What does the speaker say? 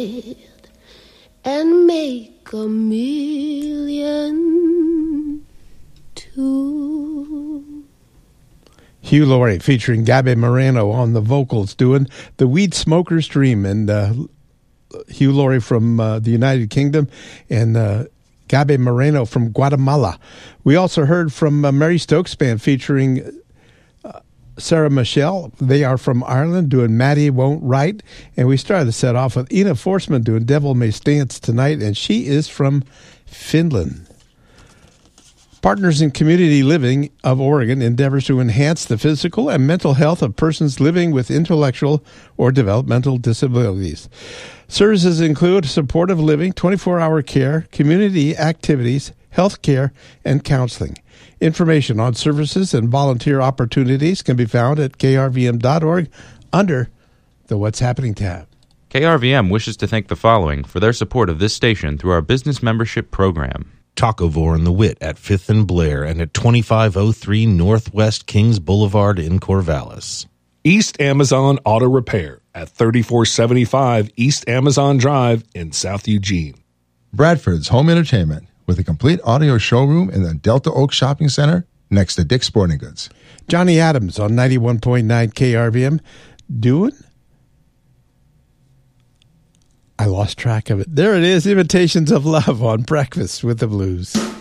and make a million too. Hugh Laurie featuring Gaby Moreno on the vocals doing The Weed Smoker's Dream. And Hugh Laurie from the United Kingdom and Gaby Moreno from Guatemala. We also heard from Mary Stokes Band featuring Sarah Michelle. They are from Ireland doing Maddie Won't Write. And we started the set off with Ina Forsman doing Devil May Dance tonight. And she is from Finland. Partners in Community Living of Oregon endeavors to enhance the physical and mental health of persons living with intellectual or developmental disabilities. Services include supportive living, 24-hour care, community activities, health care, and counseling. Information on services and volunteer opportunities can be found at krvm.org under the What's Happening tab. KRVM wishes to thank the following for their support of this station through our business membership program. Tacovore and the Wit at 5th and Blair and at 2503 Northwest Kings Boulevard in Corvallis. East Amazon Auto Repair at 3475 East Amazon Drive in South Eugene. Bradford's Home Entertainment with a complete audio showroom in the Delta Oak Shopping Center next to Dick's Sporting Goods. Johnny Adams on 91.9 KRVM doing... I lost track of it. There it is, Imitations of Love on Breakfast with the Blues.